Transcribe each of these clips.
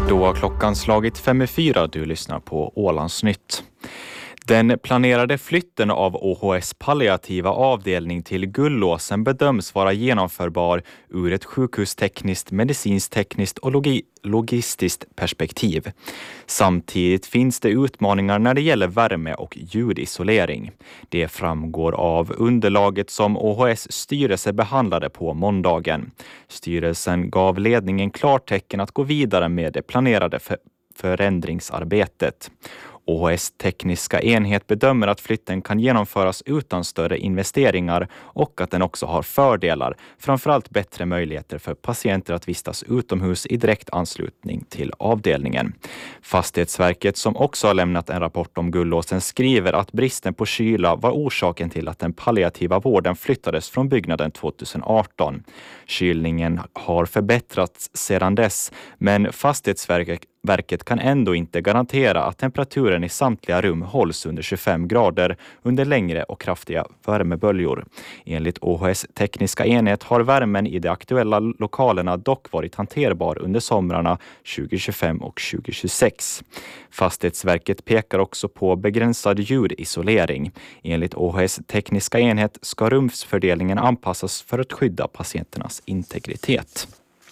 Då har klockan slagit 5:04. Du lyssnar på Ålandsnytt. Den planerade flytten av OHS palliativa avdelning till Gullåsen bedöms vara genomförbar ur ett sjukhustekniskt, medicinstekniskt och logistiskt perspektiv. Samtidigt finns det utmaningar när det gäller värme- och ljudisolering. Det framgår av underlaget som OHS styrelse behandlade på måndagen. Styrelsen gav ledningen klartecken att gå vidare med det planerade förändringsarbetet. OHS tekniska enhet bedömer att flytten kan genomföras utan större investeringar och att den också har fördelar, framförallt bättre möjligheter för patienter att vistas utomhus i direkt anslutning till avdelningen. Fastighetsverket, som också har lämnat en rapport om Gullåsen, skriver att bristen på kyla var orsaken till att den palliativa vården flyttades från byggnaden 2018. Kylningen har förbättrats sedan dess, men Fastighetsverket kan ändå inte garantera att temperaturen i samtliga rum hålls under 25 grader under längre och kraftiga värmeböljor. Enligt OHS tekniska enhet har värmen i de aktuella lokalerna dock varit hanterbar under somrarna 2025 och 2026. Fastighetsverket pekar också på begränsad ljudisolering. Enligt OHS tekniska enhet ska rumsfördelningen anpassas för att skydda patienternas integritet.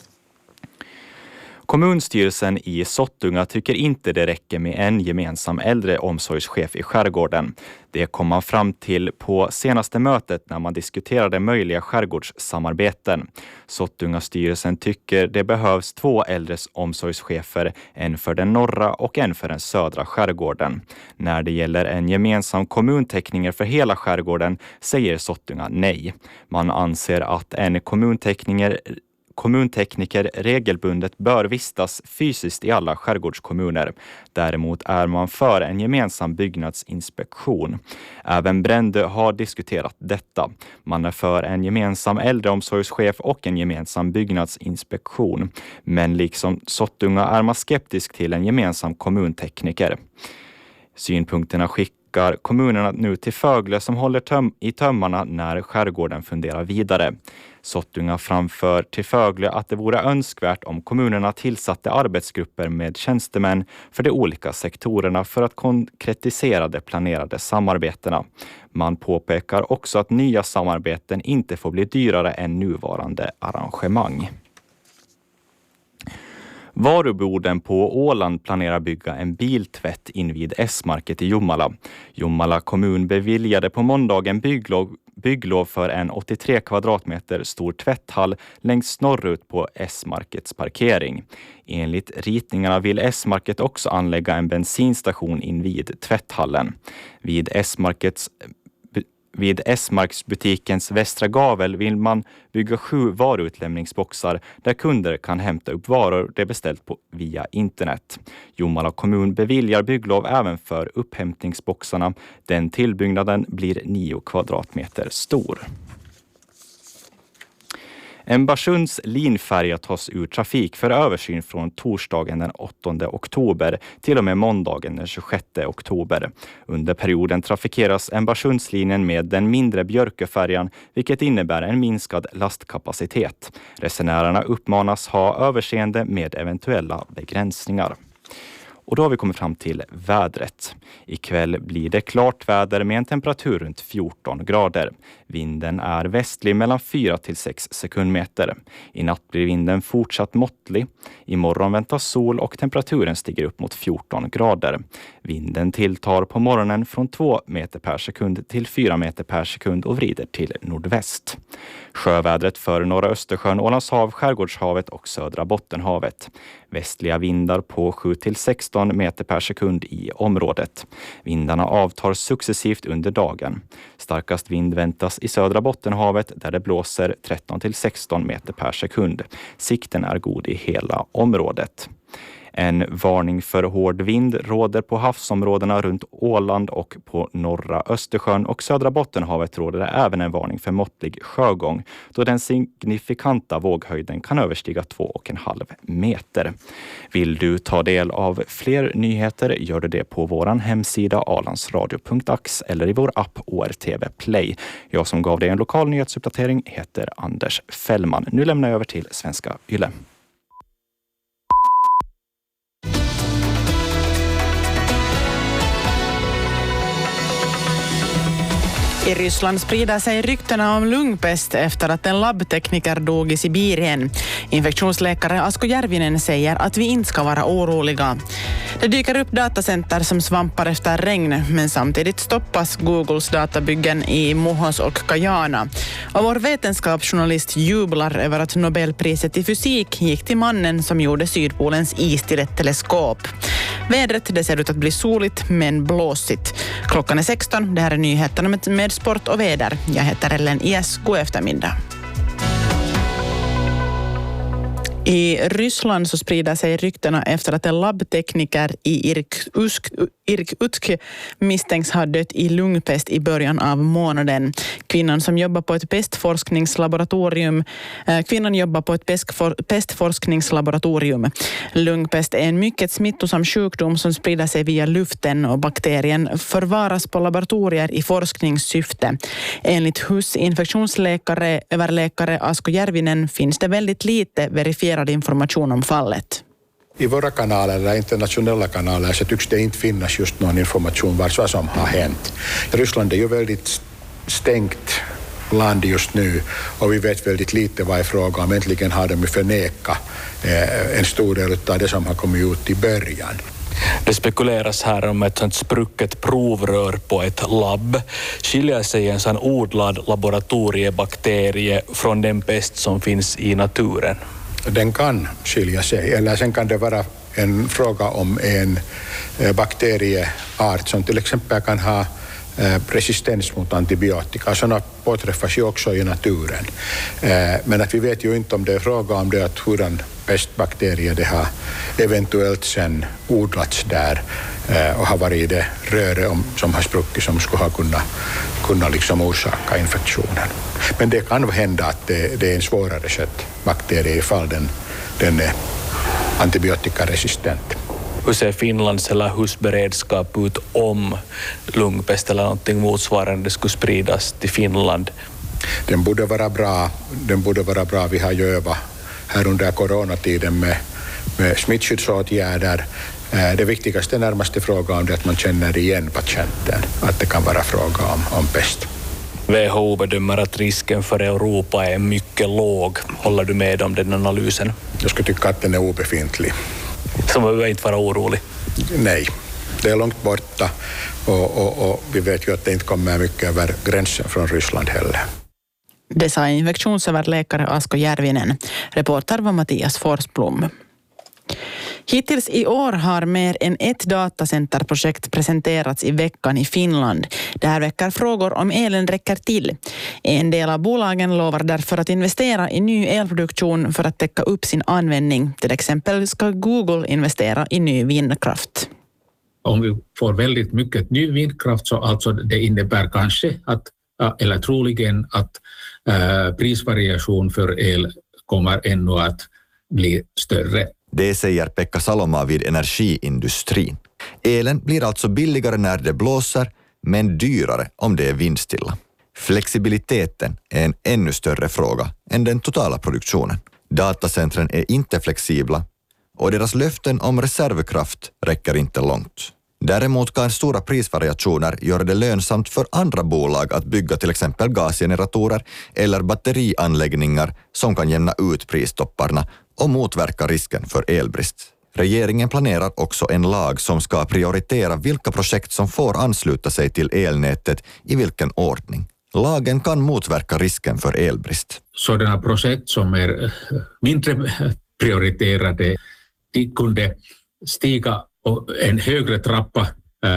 Kommunstyrelsen i Sottunga tycker inte det räcker med en gemensam äldreomsorgschef i skärgården. Det kom man fram till på senaste mötet när man diskuterade möjliga skärgårdssamarbeten. Sottunga-styrelsen tycker det behövs 2 äldreomsorgschefer, en för den norra och en för den södra skärgården. När det gäller en gemensam kommuntekniker för hela skärgården säger Sottunga nej. Man anser att en kommuntekniker regelbundet bör vistas fysiskt i alla skärgårdskommuner. Däremot är man för en gemensam byggnadsinspektion. Även Brändö har diskuterat detta. Man är för en gemensam äldreomsorgschef och en gemensam byggnadsinspektion. Men liksom Sottunga är man skeptisk till en gemensam kommuntekniker. Synpunkterna skickar kommunerna nu till Fögle som håller i tömmarna när skärgården funderar vidare. Sottunga framför till Fögle att det vore önskvärt om kommunerna tillsatte arbetsgrupper med tjänstemän för de olika sektorerna för att konkretisera de planerade samarbetena. Man påpekar också att nya samarbeten inte får bli dyrare än nuvarande arrangemang. Varuboden på Åland planerar bygga en biltvätt invid S-market i Jomala. Jomala kommun beviljade på måndagen bygglov för en 83 kvadratmeter stor tvätthall längst norrut på S-markets parkering. Enligt ritningarna vill S-market också anlägga en bensinstation invid tvätthallen. Vid S-marksbutikens västra gavel vill man bygga 7 varuutlämningsboxar där kunder kan hämta upp varor de beställt via internet. Jomala kommun beviljar bygglov även för upphämtningsboxarna. Den tillbyggnaden blir 9 kvadratmeter stor. Embarsunds linfärja tas ur trafik för översyn från torsdagen den 8 oktober till och med måndagen den 26 oktober. Under perioden trafikeras Embarsundslinjen med den mindre Björköfärjan, vilket innebär en minskad lastkapacitet. Resenärerna uppmanas ha överseende med eventuella begränsningar. Och då har vi kommit fram till vädret. Ikväll blir det klart väder med en temperatur runt 14 grader. Vinden är västlig mellan 4 till 6 sekundmeter. I natt blir vinden fortsatt måttlig. Imorgon väntas sol och temperaturen stiger upp mot 14 grader. Vinden tilltar på morgonen från 2 meter per sekund till 4 meter per sekund och vrider till nordväst. Sjövädret för norra Östersjön, Ålandshav, Skärgårdshavet och södra Bottenhavet. Västliga vindar på 7 till 16 meter per sekund i området. Vindarna avtar successivt under dagen. Starkast vind väntas i södra Bottenhavet där det blåser 13 till 16 meter per sekund. Sikten är god i hela området. En varning för hård vind råder på havsområdena runt Åland och på norra Östersjön, och södra Bottenhavet råder det även en varning för måttlig sjögång då den signifikanta våghöjden kan överstiga 2,5 meter. Vill du ta del av fler nyheter gör du det på vår hemsida alandsradio.ax eller i vår app ORTV Play. Jag som gav dig en lokal nyhetsuppdatering heter Anders Fällman. Nu lämnar jag över till Svenska Yle. I Ryssland sprider sig ryktena om lungpest efter att en labbtekniker dog i Sibirien. Infektionsläkare Asko Järvinen säger att vi inte ska vara oroliga. Det dyker upp datacenter som svampar efter regn, men samtidigt stoppas Googles databyggen i Muhos och Kajana. Och vår vetenskapsjournalist jublar över att Nobelpriset i fysik gick till mannen som gjorde Sydpolens is till ett teleskop. Vädret, det ser ut att bli soligt men blåsigt. Klockan är 16, det här är nyheterna med sport och väder. Jag heter Ellen IS, god eftermiddag. I Ryssland så sprider sig ryktena efter att en labbtekniker i Irkutsk misstänks ha dött i lungpest i början av månaden. Kvinnan jobbar på ett pestforskningslaboratorium. Lungpest är en mycket smittosam sjukdom som sprider sig via luften och bakterien förvaras på laboratorier i forskningssyfte. Enligt HUS infektionsöverläkare Asko Järvinen finns det väldigt lite verifierad information om fallet. I våra kanaler eller internationella kanaler så tycks det inte finnas just någon information vad som har hänt. Ryssland är ju väldigt stängt land just nu och vi vet väldigt lite vad är frågan om. Äntligen har de förnekat en stor del av det som har kommit ut i början. Det spekuleras här om ett sånt sprucket provrör på ett labb. Skiljer sig en sån odlad laboratoriebakterie från den pest som finns i naturen? Den kan skilja sig, eller sen kan det vara en fråga om en bakterieart som till exempel kan ha resistens mot antibiotika. Sådana påträffas ju också i naturen. Men att vi vet ju inte om det är fråga om det att hur en pestbakterie det har eventuellt sen odlats där och har varit i det röre som har spruckit som skulle ha kunnat liksom orsaka infektionen. Men det kan hända att det är en svårare skött bakterie ifall den är antibiotikaresistent. Hur ser Finlands eller husberedskap ut om lungpest eller någonting motsvarande skulle spridas till Finland? Den borde vara bra. Vi har ju övat här under coronatiden med smittskyddsåtgärder. Det viktigaste närmaste frågan om det att man känner igen patienten, att det kan vara fråga om pest. WHO bedömer att risken för Europa är mycket låg. Håller du med om den analysen? Jag skulle tycka att den är obefintlig. Så man behöver inte vara orolig? Nej, det är långt borta och vi vet ju att det inte kommer mycket över gränsen från Ryssland heller. Det sa infektionsöverläkare Asko Järvinen. Reporter var Mattias Forsblom. Hittills i år har mer än ett datacenterprojekt presenterats i veckan i Finland. Det här väcker frågor om elen räcker till. En del av bolagen lovar därför att investera i ny elproduktion för att täcka upp sin användning. Till exempel ska Google investera i ny vindkraft. Om vi får väldigt mycket ny vindkraft så alltså det innebär kanske eller troligen att prisvariation för el kommer ännu att bli större. Det säger Pekka Saloma vid energiindustrin. Elen blir alltså billigare när det blåser, men dyrare om det är vindstilla. Flexibiliteten är en ännu större fråga än den totala produktionen. Datacentren är inte flexibla och deras löften om reservkraft räcker inte långt. Däremot kan stora prisvariationer göra det lönsamt för andra bolag att bygga till exempel gasgeneratorer eller batterianläggningar som kan jämna ut pristopparna och motverka risken för elbrist. Regeringen planerar också en lag som ska prioritera vilka projekt som får ansluta sig till elnätet i vilken ordning. Lagen kan motverka risken för elbrist. Sådana projekt som är mindre prioriterade, de kunde stiga en högre trappa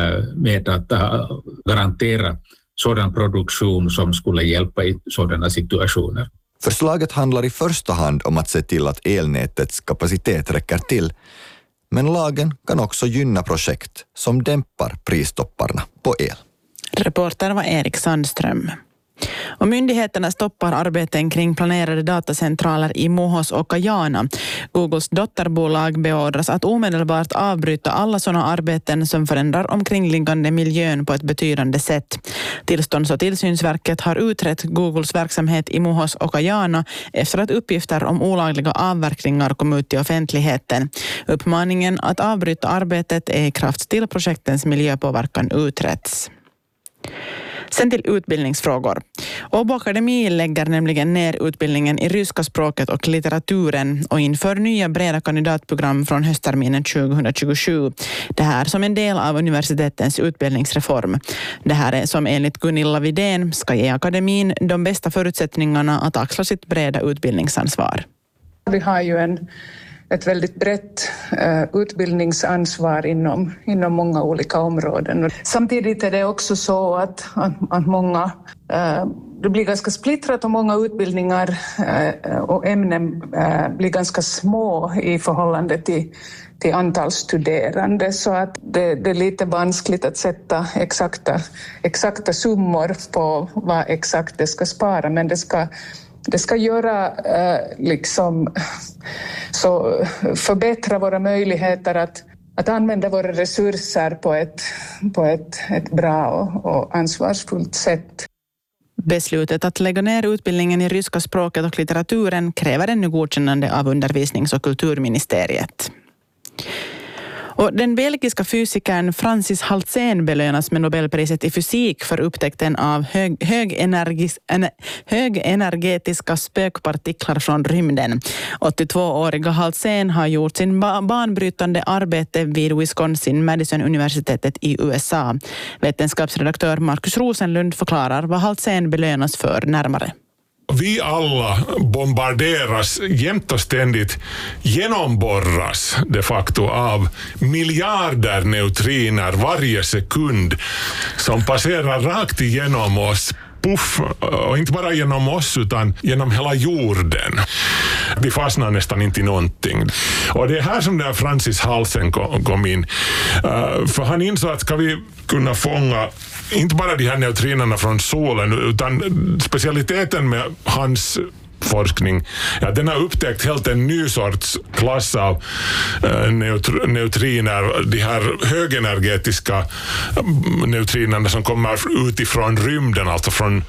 med att garantera sådan produktion som skulle hjälpa i sådana situationer. Förslaget handlar i första hand om att se till att elnätets kapacitet räcker till, men lagen kan också gynna projekt som dämpar pristopparna på el. Reporter var Erik Sandström. Och myndigheterna stoppar arbeten kring planerade datacentraler i Muhos och Kajana. Googles dotterbolag beordras att omedelbart avbryta alla sådana arbeten som förändrar omkringliggande miljön på ett betydande sätt. Tillstånds- och tillsynsverket har utrett Googles verksamhet i Muhos och Kajana efter att uppgifter om olagliga avverkningar kom ut till offentligheten. Uppmaningen att avbryta arbetet är i kraft till projektens miljöpåverkan uträtts. Sen till utbildningsfrågor. Åbo Akademi lägger nämligen ner utbildningen i ryska språket och litteraturen och inför nya breda kandidatprogram från höstterminen 2027. Det här som en del av universitetens utbildningsreform. Det här är som enligt Gunilla Widén ska ge akademin de bästa förutsättningarna att axla sitt breda utbildningsansvar. Vi har ju ett väldigt brett utbildningsansvar inom många olika områden. Samtidigt är det också så att många, det blir ganska splittrat och många utbildningar och ämnen blir ganska små i förhållande till antal studerande, så att det är lite vanskligt att sätta exakta summor på vad exakt det ska spara, men det ska göra så förbättra våra möjligheter att använda våra resurser på ett bra och ansvarsfullt sätt. Beslutet att lägga ner utbildningen i ryska språket och litteraturen kräver ännu godkännande av undervisnings- och kulturministeriet. Och den belgiska fysikern Francis Haltsen belönas med Nobelpriset i fysik för upptäckten av högenergetiska spökpartiklar från rymden. 82-åriga Haltsen har gjort sin banbrytande arbete vid Wisconsin-Madison-universitetet i USA. Vetenskapsredaktör Markus Rosenlund förklarar vad Haltsen belönas för närmare. Vi alla bombarderas jämt och ständigt, genomborras de facto av miljarder neutriner varje sekund som passerar rakt igenom oss. Puff, och inte bara genom oss utan genom hela jorden. Vi fastnar nästan inte i någonting. Och det är här som där Francis Haltsen kom in. För han insåg att ska vi kunna fånga inte bara de här neutrinerna från solen, utan specialiteten med hans forskning, ja, den har upptäckt helt en ny sorts klass av neutriner, de här högenergetiska neutrinerna som kommer utifrån rymden, alltså från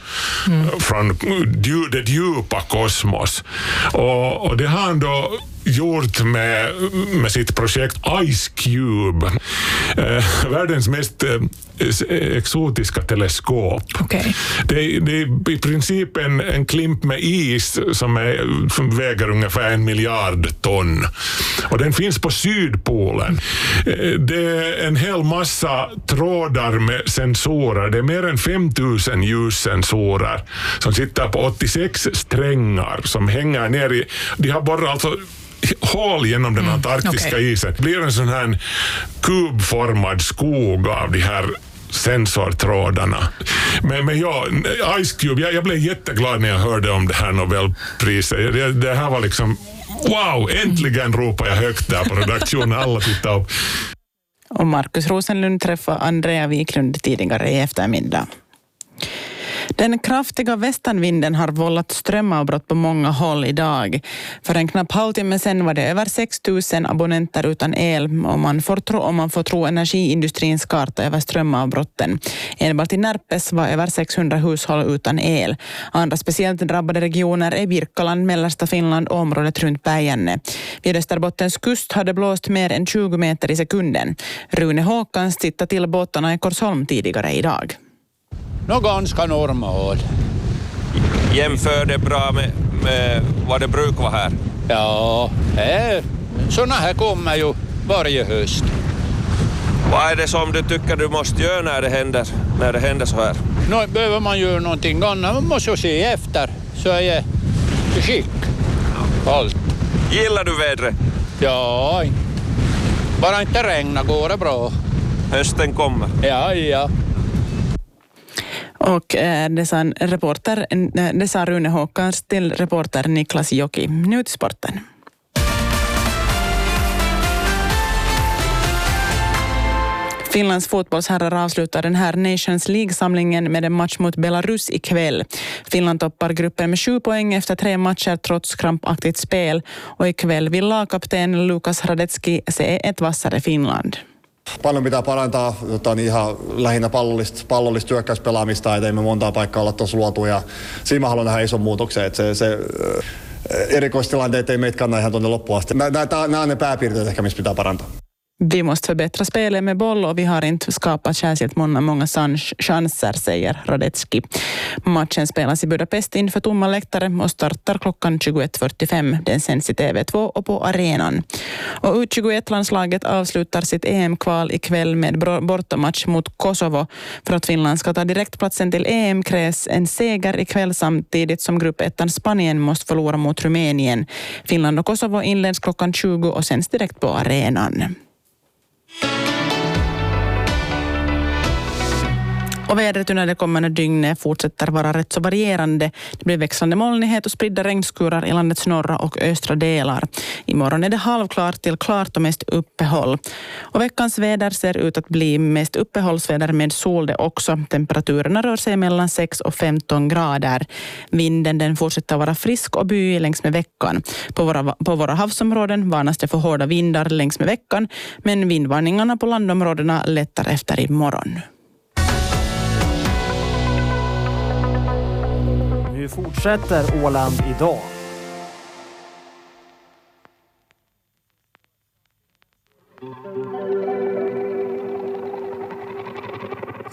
det djupa kosmos. Och det har han då gjort med sitt projekt Ice Cube, världens mest exotiska teleskop. Okay. Det är i princip en klimp med is som väger ungefär 1 miljard ton. Och den finns på Sydpolen. Det är en hel massa trådar med sensorer. Det är mer än 5000 ljussensorer som sitter på 86 strängar som hänger ner i... De har bara alltså hål genom den antarktiska isen. Det blir en sån här kubformad skog av de här sensortrådarna. Men Ice Cube, jag blev jätteglad när jag hörde om det här Nobelpriset. Det här var liksom, wow, äntligen ropar jag högt där på redaktionen. Alla tittar upp. Och Markus Rosenlund träffade Andrea Wiklund tidigare i eftermiddag. Den kraftiga västanvinden har vållat strömavbrott på många håll idag. För en knapp halvtimme sedan var det över 6 000 abonnenter utan el om man får tro energiindustrins karta över strömavbrotten. Enbart i Närpes var över 600 hushåll utan el. Andra speciellt drabbade regioner är Birkaland, mellersta Finland och området runt Päijänne. Vid Österbottens kust hade blåst mer än 20 meter i sekunden. Rune Håkans tittade till båtarna i Korsholm tidigare idag. Ganska normal. Jämför det bra med vad det brukar vara här? Ja, såna här kommer ju varje höst. Vad är det som du tycker du måste göra när det händer så här? Behöver man göra någonting annat, man måste se efter så är jag i skick. Allt. Gillar du vädret? Ja, bara inte regna går det bra. Hösten kommer. Ja. Och det sa Rune Håkans till reporter Niklas Joki. Nu till sporten. Finlands fotbollsherrar avslutar den här Nations League-samlingen med en match mot Belarus ikväll. Finland toppar gruppen med 7 poäng efter 3 matcher trots krampaktigt spel. Och ikväll vill lagkapten Lukas Hradecki se ett vassare Finland. Paljon pitää parantaa ihan lähinnä pallollista hyökkäyspelaamista, ettei me montaa paikkaa olla tuossa luotu. Ja siinä mä haluan nähdä ison muutoksen, että se erikoistilanteet ei meitä kanna ihan tuonne loppuun asti. Nämä on ne pääpiirteet ehkä, missä pitää parantaa. Vi måste förbättra spelet med boll och vi har inte skapat särskilt många chanser, säger Radetzky. Matchen spelas i Budapest inför tomma läktare och startar klockan 21.45. Den sänds i TV2 och på arenan. Och U21-landslaget avslutar sitt EM-kval ikväll med bortamatch mot Kosovo. För att Finland ska ta direktplatsen till EM krävs en seger ikväll samtidigt som gruppettan Spanien måste förlora mot Rumänien. Finland och Kosovo inleds klockan 20 och sänds direkt på arenan. Och vädret under det kommande dygnet fortsätter vara rätt så varierande. Det blir växlande molnighet och spridda regnskurar i landets norra och östra delar. Imorgon är det halvklart till klart och mest uppehåll. Och veckans väder ser ut att bli mest uppehållsväder med sol det också. Temperaturerna rör sig mellan 6 och 15 grader. Vinden den fortsätter vara frisk och byig längs med veckan. På våra havsområden varnas det för hårda vindar längs med veckan. Men vindvarningarna på landområdena lättar efter imorgon. Nu fortsätter Åland idag.